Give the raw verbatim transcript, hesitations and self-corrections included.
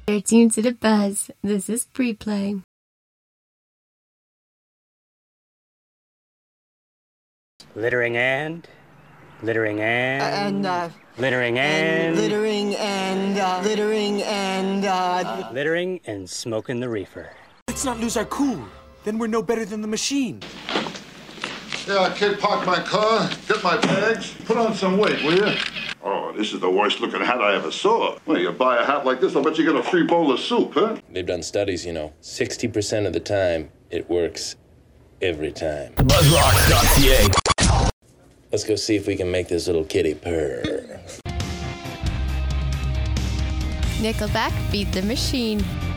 You're tuned to The Buzz. This is Pre-Play. Littering and... Littering and... And, uh... Littering and... and littering and, uh... Littering and, uh... Littering and smoking the reefer. Let's not lose our cool. Then we're no better than the machine. Yeah, kid, park my car, get my bags, put on some weight, will you? Oh, this is the worst looking hat I ever saw. Well, you buy a hat like this, I'll bet you get a free bowl of soup, huh? They've done studies, you know. sixty percent of the time, it works every time. buzz rocks dot c a. Let's go see if we can make this little kitty purr. Nickelback, Beat the Machine.